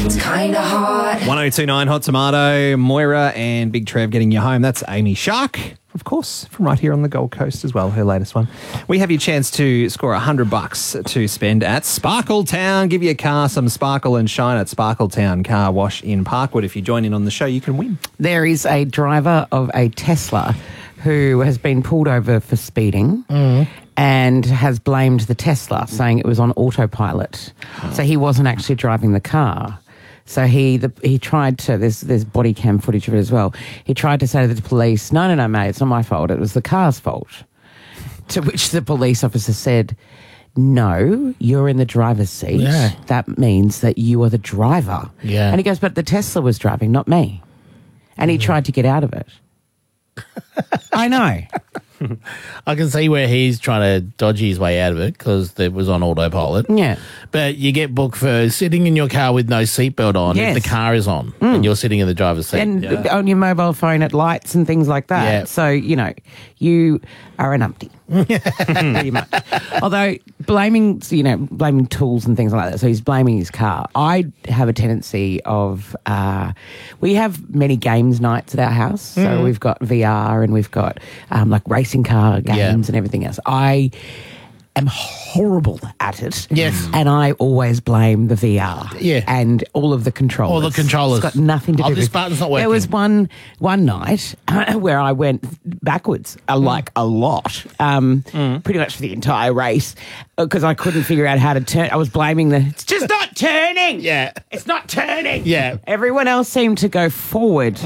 It's kinda hot. 1029 Hot Tomato, Moira and Big Trev getting you home. That's Amy Shark, of course, from right here on the Gold Coast as well, her latest one. We have your chance to score $100 to spend at Sparkletown. Give your car some sparkle and shine at Sparkletown Car Wash in Parkwood. If you join in on the show, you can win. There is a driver of a Tesla who has been pulled over for speeding and has blamed the Tesla, saying it was on autopilot. So he wasn't actually driving the car. So he tried to, there's body cam footage of it as well. He tried to say to the police, no, mate, it's not my fault. It was the car's fault. To which the police officer said, no, you're in the driver's seat. Yeah. That means that you are the driver. Yeah. And he goes, but the Tesla was driving, not me. And he tried to get out of it. I know. I can see where he's trying to dodge his way out of it because it was on autopilot. Yeah. But you get booked for sitting in your car with no seatbelt on Yes. if the car is on and you're sitting in the driver's seat. And on your mobile phone at lights and things like that. Yeah. So, you are an umpty. Pretty much. Although blaming tools and things like that. So he's blaming his car. I have a tendency of, we have many games nights at our house. So we've got VR and we've got like racing car games and everything else. I am horrible at it. Yes. And I always blame the VR. Yeah. And all of the controllers. All the controllers. It's got nothing to do with this button's not working. There was one night where I went backwards, like a lot, pretty much for the entire race, because I couldn't figure out how to turn. I was blaming it's just not turning. Yeah. It's not turning. Yeah. Everyone else seemed to go forward.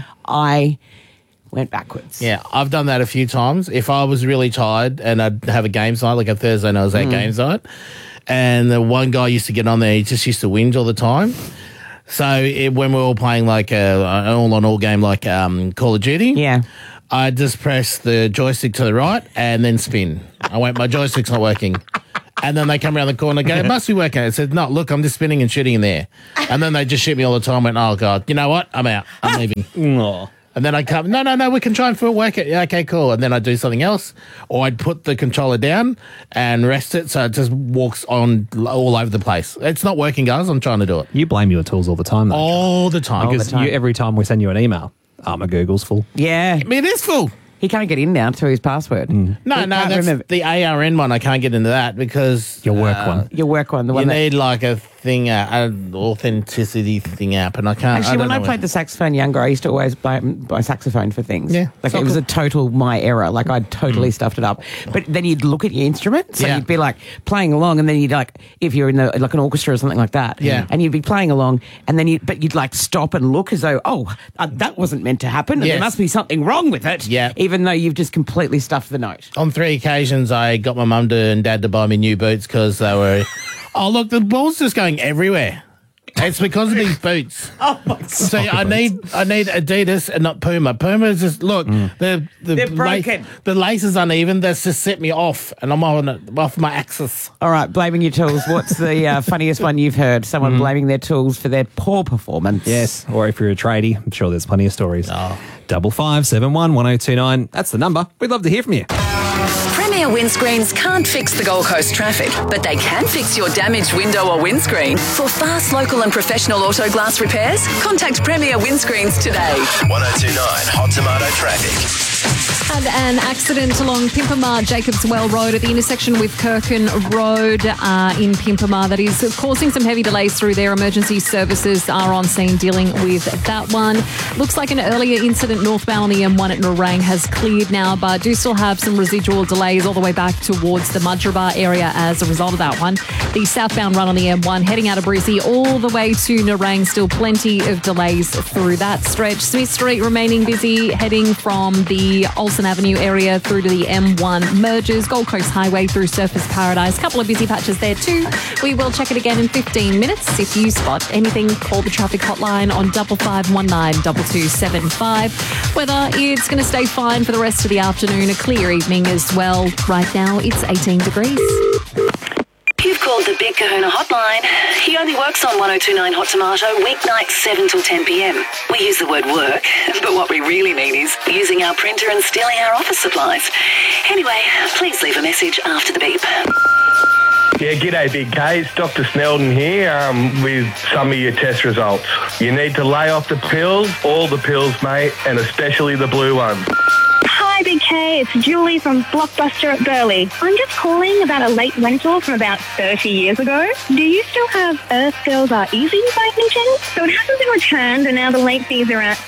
I went backwards. Yeah, I've done that a few times. If I was really tired and I'd have a games night, like a Thursday night, was our games night, and the one guy used to get on there, he just used to whinge all the time. So when we were all playing like an all-on-all game like Call of Duty, Yeah. I just press the joystick to the right and then spin. I went, my joystick's not working. And then they come around the corner and go, it must be working. I said, no, look, I'm just spinning and shooting in there. And then they just shoot me all the time. I went, oh, God, you know what? I'm out. I'm leaving. Aw. And then I'd come, no, we can try and work it. Yeah, okay, cool. And then I'd do something else. Or I'd put the controller down and rest it so it just walks on all over the place. It's not working, guys. I'm trying to do it. You blame your tools all the time, though. All the time. Because every time we send you an email, my Google's full. Yeah. It is full. He can't get in now to his password. No, He can't that's remember. the ARN one. I can't get into that because Your work one. Your work one, the you one that... need like a thing, an authenticity thing app, and I can't. Actually, don't when I know played the saxophone younger, I used to always buy saxophone for things. Yeah, Like so it was cool. a total my error. Like I'd totally stuffed it up. But then you'd look at your instrument. So Yeah. you'd be like playing along and then you'd like, if you're in like an orchestra or something like that. Yeah. And you'd be playing along and then you'd like stop and look as though, that wasn't meant to happen. And Yes. there must be something wrong with it. Yeah. Even though you've just completely stuffed the note. On 3 occasions, I got my mum and dad to buy me new boots because they were. Oh look, the ball's just going everywhere. It's because of these boots. Oh my God. So I need Adidas and not Puma. Puma is just look, they're broken. The lace is uneven. That's just set me off, and I'm off my axis. All right, blaming your tools. What's the funniest one you've heard? Someone blaming their tools for their poor performance. Yes, or if you're a tradie, I'm sure there's plenty of stories. Oh. 5571 1029. That's the number. We'd love to hear from you. Premier windscreens can't fix the Gold Coast traffic, but they can fix your damaged window or windscreen. For fast, local and professional auto glass repairs, contact Premier Windscreens today. 1029 Hot Tomato Traffic. Had an accident along Pimpama Jacobs Well Road at the intersection with Kirkin Road in Pimpama that is causing some heavy delays through there. Emergency services are on scene dealing with that one. Looks like an earlier incident northbound on the M1 at Nerang has cleared now, but do still have some residual delays all the way back towards the Mudgeeraba area as a result of that one. The southbound run on the M1 heading out of Brizzy all the way to Nerang, still plenty of delays through that stretch. Smith Street remaining busy, heading from the Olsen Avenue area through to the M1 merges. Gold Coast Highway through Surfers Paradise. Couple of busy patches there too. We will check it again in 15 minutes. If you spot anything, call the traffic hotline on 5519 2275. Weather, it's going to stay fine for the rest of the afternoon. A clear evening as well. Right now, it's 18 degrees. You've called the Big Kahuna hotline. He only works on 1029 Hot Tomato, weeknights 7 till 10 p.m. We use the word work, but what we really mean is using our printer and stealing our office supplies. Anyway, please leave a message after the beep. Yeah, g'day, Big K. It's Dr. Snelden here with some of your test results. You need to lay off the pills, all the pills, mate, and especially the blue ones. Hi, Big K. It's Julie from Blockbuster at Burleigh. I'm just calling about a late rental from about 30 years ago. Do you still have Earth Girls Are Easy by any chance? So it hasn't been returned, and now the late fees are at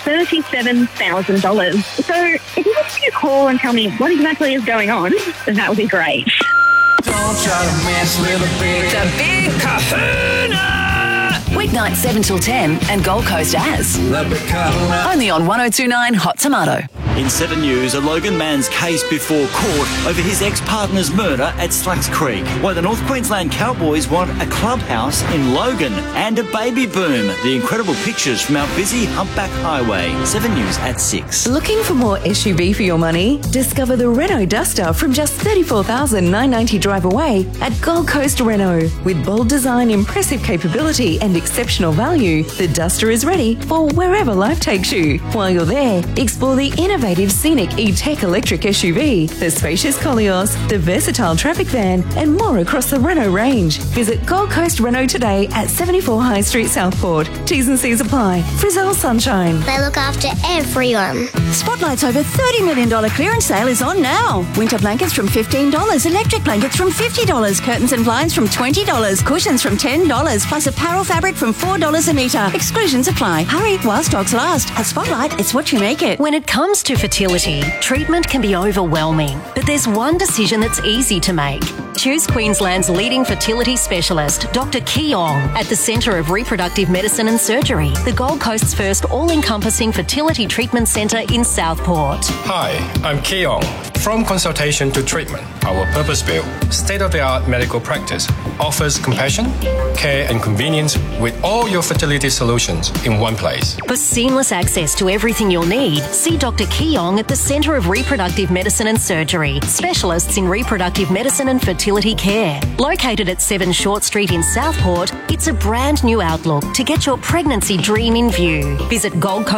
$37,000. So if you could give me a call and tell me what exactly is going on, that would be great. Don't try to mess with a big... The Big Kahuna! Weeknight 7 till 10 and Gold Coast as. Only on 102.9 Hot Tomato. In 7 News, a Logan man's case before court over his ex-partner's murder at Slacks Creek. Why the North Queensland Cowboys want a clubhouse in Logan. And a baby boom. The incredible pictures from our busy Humpback Highway. 7 News at 6. Looking for more SUV for your money? Discover the Renault Duster from just $34,990 drive away at Gold Coast Renault. With bold design, impressive capability and exceptional value, the Duster is ready for wherever life takes you. While you're there, explore the innovative scenic E-Tech electric SUV, the spacious Koleos, the versatile traffic van, and more across the Renault range. Visit Gold Coast Renault today at 74 High Street, Southport. T's and C's apply. Frizzell Sunshine. They look after everyone. Spotlight's over $30 million clearance sale is on now. Winter blankets from $15, electric blankets from $50, curtains and blinds from $20, cushions from $10, plus apparel fabric from $4 a metre. Exclusions apply. Hurry while stocks last. At Spotlight, it's what you make it. When it comes to fertility, treatment can be overwhelming, but there's one decision that's easy to make. Choose Queensland's leading fertility specialist, Dr. Keong, at the Centre of Reproductive Medicine and Surgery, the Gold Coast's first all-encompassing fertility treatment centre in Southport. Hi, I'm Keong. From consultation to treatment, our purpose-built, state-of-the-art medical practice offers compassion, care and convenience with all your fertility solutions in one place. For seamless access to everything you'll need, see Dr. Keong at the Centre of Reproductive Medicine and Surgery, specialists in reproductive medicine and fertility care. Located at 7 Short Street in Southport, it's a brand new outlook to get your pregnancy dream in view. Visit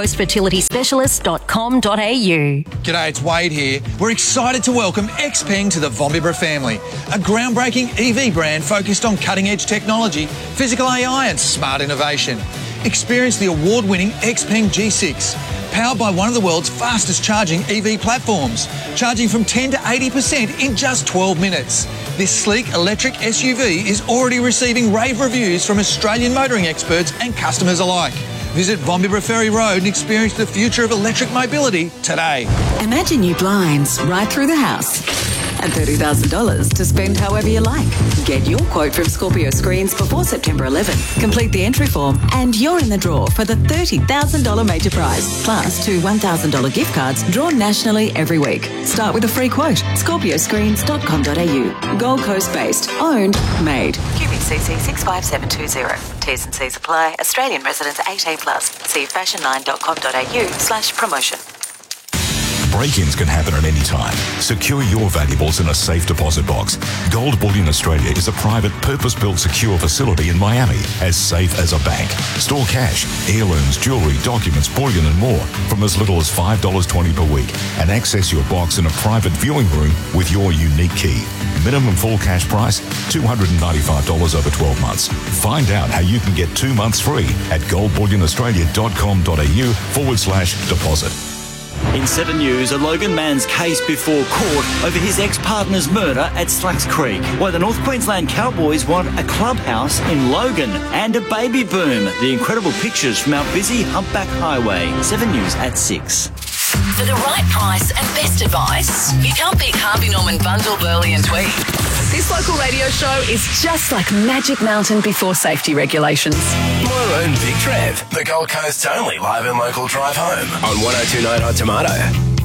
goldcoastfertilityspecialist.com.au. G'day, it's Wade here. We're excited to welcome XPeng to the Vombibra family, a groundbreaking EV brand focused on cutting-edge technology, physical AI and smart innovation. Experience the award-winning XPeng G6, powered by one of the world's fastest charging EV platforms, charging from 10 to 80% in just 12 minutes. This sleek electric SUV is already receiving rave reviews from Australian motoring experts and customers alike. Visit Vombibra Ferry Road and experience the future of electric mobility today. Imagine new blinds right through the house. And $30,000 to spend however you like. Get your quote from Scorpio Screens before September 11. Complete the entry form and you're in the draw for the $30,000 major prize. Plus 2 $1,000 gift cards drawn nationally every week. Start with a free quote. ScorpioScreens.com.au. Gold Coast based. Owned. Made. QBCC 65720. T's and C's apply. Australian residents 18 plus. See fashion9.com.au/promotion. Break-ins can happen at any time. Secure your valuables in a safe deposit box. Gold Bullion Australia is a private, purpose-built secure facility in Miami, as safe as a bank. Store cash, heirlooms, jewellery, documents, bullion and more from as little as $5.20 per week and access your box in a private viewing room with your unique key. Minimum full cash price, $295 over 12 months. Find out how you can get 2 months free at goldbullionaustralia.com.au/deposit. In 7 News, a Logan man's case before court over his ex-partner's murder at Slacks Creek. Why the North Queensland Cowboys want a clubhouse in Logan. And a baby boom. The incredible pictures from our busy Humpback Highway. 7 News at 6. For the right price and best advice, you can't beat Harvey Norman Bundle, Burleigh and Tweed. This local radio show is just like Magic Mountain before safety regulations. Moira and Big Trev, the Gold Coast's only live and local drive home on 102.9 Hot Tomato.